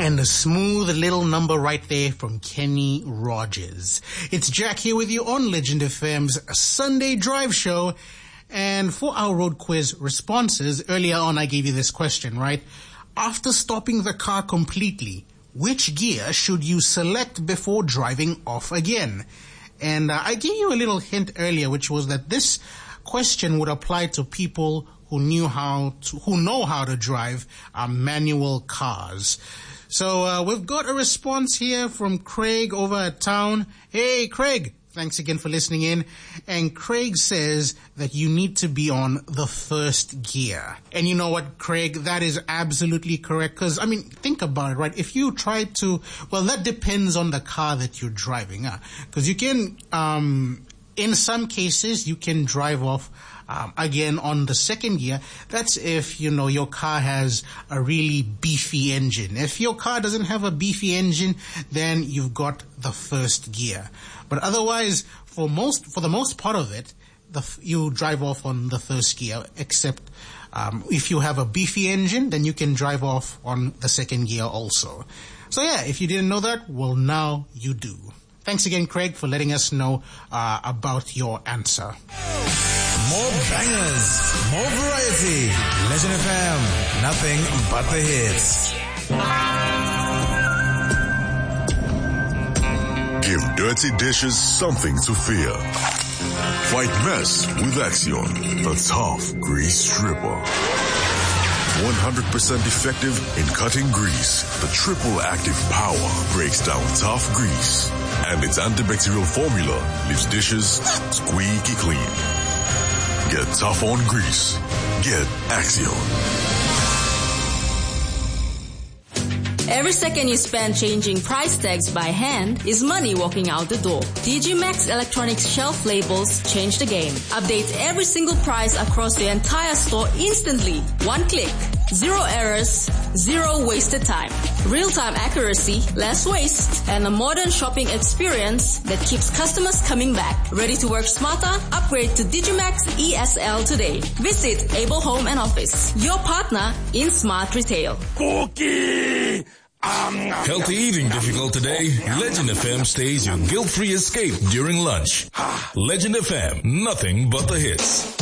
And a smooth little number right there from Kenny Rogers. It's Jack here with you on Legend FM's Sunday Drive Show. And for our road quiz responses, earlier on I gave you this question, right? After stopping the car completely, which gear should you select before driving off again? And I gave you a little hint earlier, which was that this question would apply to people who know how to drive manual cars. So we've got a response here from Craig over at town. Hey, Craig, thanks again for listening in. And Craig says that you need to be on the first gear. And you know what, Craig, that is absolutely correct. Because, I mean, think about it, right? If you try to, well, that depends on the car that you're driving. Because you can, in some cases, you can drive off again on the second gear. That's if, you know, your car has a really beefy engine. If your car doesn't have a beefy engine, then you've got the first gear. But otherwise, for the most part of it, you drive off on the first gear, except if you have a beefy engine, then you can drive off on the second gear also. So yeah, if you didn't know that, well, now you do. Thanks again, Craig, for letting us know about your answer. More bangers, more variety. Legend FM, nothing but the hits. Give dirty dishes something to fear. Fight mess with Axion, the tough grease stripper. 100% effective in cutting grease, the triple active power breaks down tough grease. And its antibacterial formula leaves dishes squeaky clean. Get tough on grease. Get Axion. Every second you spend changing price tags by hand is money walking out the door. TG Maxx Electronics shelf labels change the game. Update every single price across the entire store instantly. One click. Zero errors, zero wasted time. Real-time accuracy, less waste, and a modern shopping experience that keeps customers coming back. Ready to work smarter? Upgrade to Digimax ESL today. Visit Able Home and Office, your partner in smart retail. Cookie! Healthy eating difficult today? Legend FM stays your guilt-free escape during lunch. Legend FM, nothing but the hits.